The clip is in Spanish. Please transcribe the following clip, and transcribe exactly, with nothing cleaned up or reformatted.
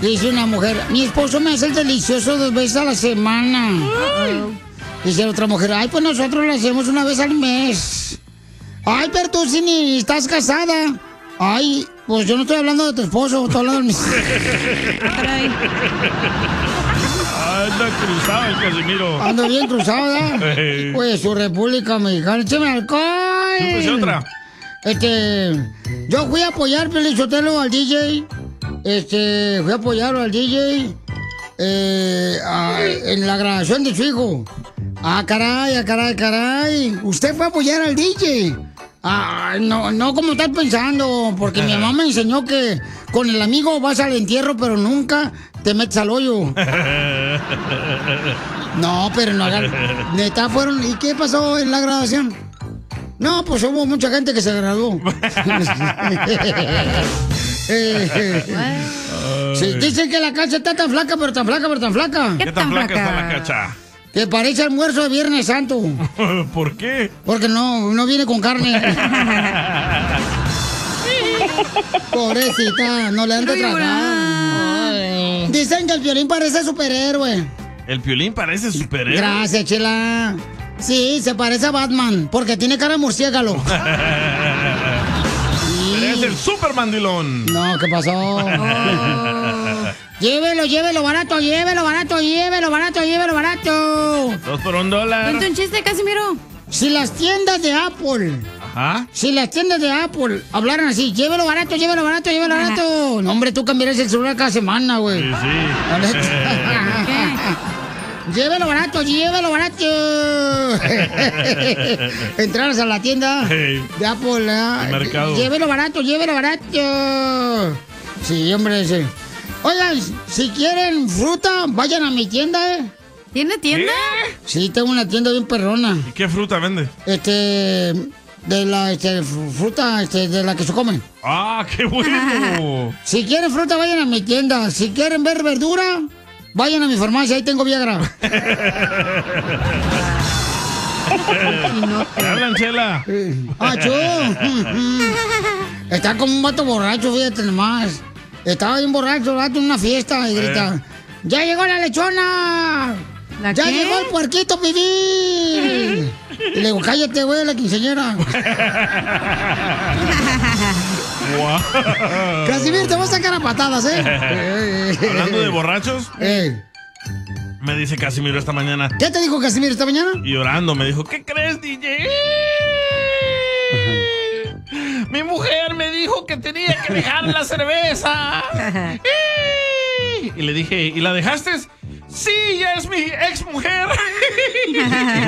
Dice una mujer, mi esposo me hace el delicioso dos veces a la semana. Dice otra mujer, ay, pues nosotros lo hacemos una vez al mes. Ay, pero tú sí ni estás casada. Ay, pues yo no estoy hablando de tu esposo, estoy hablando de mi... Anda cruzado el Casimiro. Ando bien cruzado, ¿verdad? Pues su República Mexicana. ¡Écheme alcohol! Pues otra. Este, yo fui a apoyar, Pelizotelo, al D J. Este, fui a apoyarlo al D J eh, a, en la grabación de su hijo. Ah, caray, ah, caray, caray. Usted fue a apoyar al D J. Ah, no, no como estás pensando, porque mi mamá me enseñó que con el amigo vas al entierro, pero nunca te metes al hoyo. No, pero no hagan. Neta, fueron. ¿Y qué pasó en la graduación? No, pues hubo mucha gente que se graduó. Sí, dicen que la cacha está tan flaca, pero tan flaca, pero tan flaca. ¿Qué tan flaca está la cacha? Que parece almuerzo de Viernes Santo. ¿Por qué? Porque no, no viene con carne. Pobrecita, no le han de tragar. Dicen que el Piolín parece superhéroe. ¿El Piolín parece superhéroe? Gracias, chela. Sí, se parece a Batman, porque tiene cara de murciélago. Sí. Es el super mandilón. No, ¿qué pasó? Oh. Llévelo, llévelo barato, llévelo barato, llévelo barato, llévelo barato. Dos por un dólar. Cuenta un chiste, Casimiro. Si las tiendas de Apple... Ajá. Si las tiendas de Apple hablaran así, llévelo barato, llévelo barato, llévelo Ajá. barato. No, hombre, tú cambiarías el celular cada semana, güey. Sí, sí. Llévelo barato, llévelo barato. Entraras a la tienda Hey. de Apple, ¿eh? Mercado. Llévelo barato, llévelo barato. Sí, hombre, sí. Oigan, si quieren fruta, vayan a mi tienda, ¿eh? ¿Tiene tienda? ¿Qué? Sí, tengo una tienda bien perrona. ¿Y qué fruta vende? Este... De la este, fruta este, de la que se come. ¡Ah, qué bueno! Si quieren fruta, vayan a mi tienda. Si quieren ver verdura, vayan a mi farmacia. Ahí tengo Viagra. ¿Te hablan, Chela? Ah, chu. Está como un vato borracho, fíjate nomás. Estaba bien borracho el vato en una fiesta y grita: ¡ya llegó la lechona! ¿La ¡Ya qué? llegó el puerquito pibil! Y le digo, cállate, güey, la quinceañera. Wow. Casimiro, te voy a sacar a patadas, ¿eh? Hablando de borrachos, Eh, me dice Casimiro esta mañana, ¿Qué te dijo Casimiro esta mañana? y llorando, me dijo, ¿qué crees, D J? Mi mujer me dijo que tenía que dejar la cerveza. Y le dije, ¿y la dejaste? Sí, ya es mi ex mujer.